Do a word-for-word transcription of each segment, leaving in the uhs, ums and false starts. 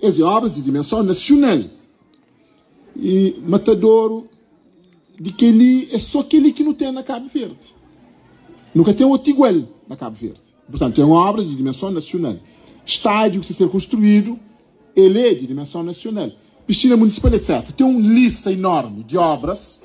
Essas obras de dimensão nacional. E Matadouro, de que ele é só aquele que não tem na Cabo Verde. Nunca tem outro igual na Cabo Verde. Portanto, é uma obra de dimensão nacional. Estádio que se ser construído, ele é de dimensão nacional. Piscina municipal, etcétera. Tem uma lista enorme de obras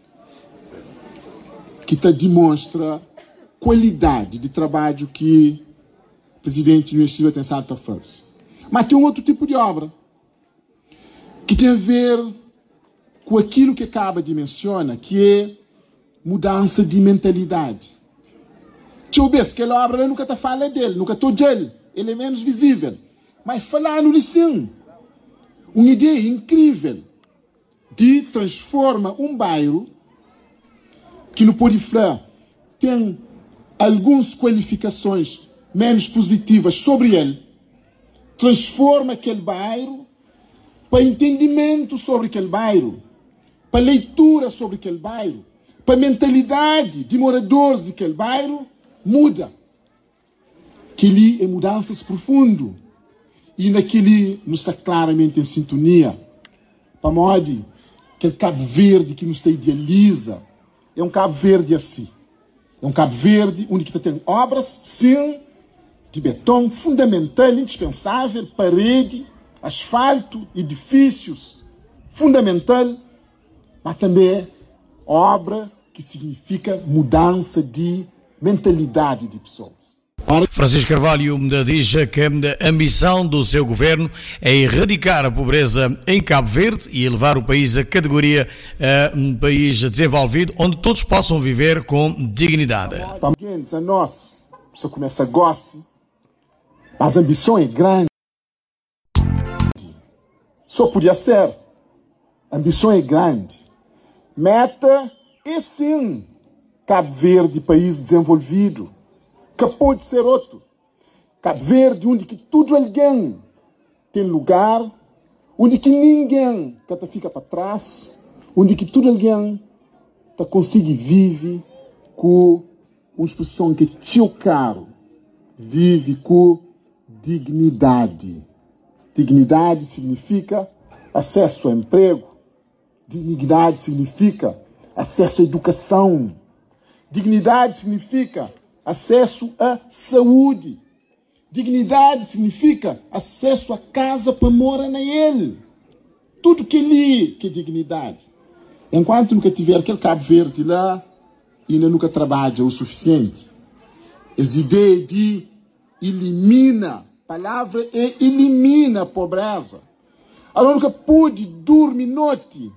que te demonstra qualidade de trabalho que o presidente Luiz Silva tem estado a fazer. Mas tem um outro tipo de obra que tem a ver com aquilo que acaba de mencionar, que é mudança de mentalidade. Deixa eu ver, se aquela obra nunca te fala dele, nunca estou dele, ele é menos visível. Mas falando-lhe sim, uma ideia incrível de transformar um bairro que no Poriflã tem algumas qualificações menos positivas sobre ele, transforma aquele bairro para entendimento sobre aquele bairro, para leitura sobre aquele bairro, para mentalidade de moradores daquele bairro, muda. Aquele é mudanças profundas. E naquele nos está claramente em sintonia. Para modo, aquele Cabo Verde que nos idealiza, é um Cabo Verde assim. É um Cabo Verde onde tem obras, sim, de beton, fundamental, indispensável, parede, asfalto, edifícios, fundamental, mas também obra que significa mudança de mentalidade de pessoas. Francisco Carvalho diz que a ambição do seu governo é erradicar a pobreza em Cabo Verde e elevar o país à categoria a um país desenvolvido, onde todos possam viver com dignidade. Para nós, você começa a gostar, mas a ambição é grande. Só podia ser. A ambição é grande. Meta é sim Cabo Verde, país desenvolvido. Que pode ser outro. Cabo Verde, onde que tudo alguém tem lugar, onde que ninguém que fica para trás, onde que tudo alguém tá consegue vive com uma expressão que tio caro, vive com dignidade. Dignidade significa acesso ao emprego. Dignidade significa acesso à educação. Dignidade significa acesso à saúde. Dignidade significa acesso à casa para morar nele. Tudo que ali que é dignidade. Enquanto nunca tiver aquele Cabo Verde lá, ainda nunca trabalha o suficiente. Essa ideia de elimina, a palavra é elimina a pobreza. Ela nunca pôde dormir noite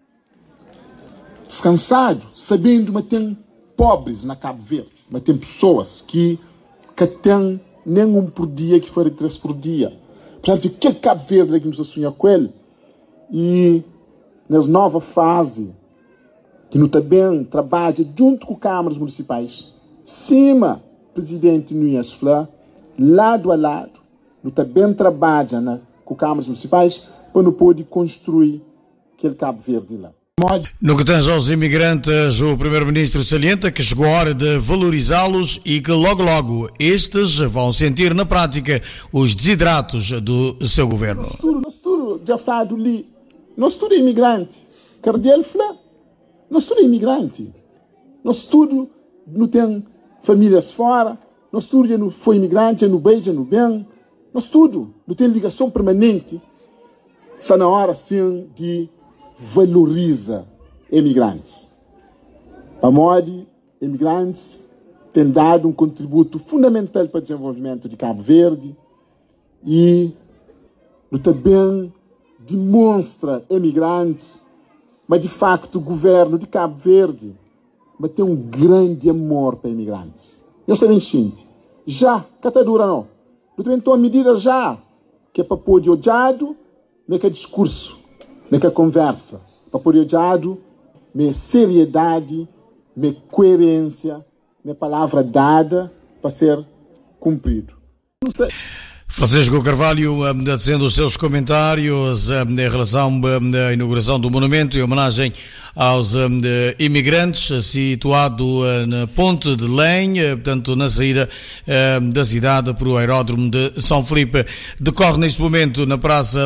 descansado, sabendo que tem pobres na Cabo Verde, mas tem pessoas que, que têm nem um por dia que forem três por dia. Portanto, aquele Cabo Verde é que nos sonha com ele. E nas nova fase, que no também trabalha junto com câmaras municipais, cima, presidente Nunes Flá, lado a lado, no também trabalha né, com câmaras municipais para não poder construir aquele Cabo Verde lá. No que tange aos imigrantes, o primeiro-ministro salienta que chegou a hora de valorizá-los e que logo logo estes vão sentir na prática os desidratos do seu governo. Nós tudo, nós tudo, já falo ali, nós tudo é imigrante. Cardiel Flá, nós tudo é imigrante. Nós tudo não tem famílias fora, nós tudo já não foi imigrante, já não bem, já não bem. Nós tudo não tem ligação permanente. Está na hora sim de valoriza imigrantes. A Modi, imigrantes têm dado um contributo fundamental para o desenvolvimento de Cabo Verde e também demonstra imigrantes, mas de facto o governo de Cabo Verde mas tem um grande amor para imigrantes. Eu sei bem, gente, já, catadura não, eu também estou a medida já, que é para pôr de odiado, não é que é discurso, não é que é conversa, para pôr de odiado, minha seriedade, minha coerência, minha palavra dada para ser cumprido. Não sei. Francisco Carvalho, dizendo os seus comentários em relação à inauguração do monumento em homenagem aos imigrantes, situado na Ponte de Lém, portanto na saída da cidade para o aeródromo de São Filipe. Decorre neste momento na Praça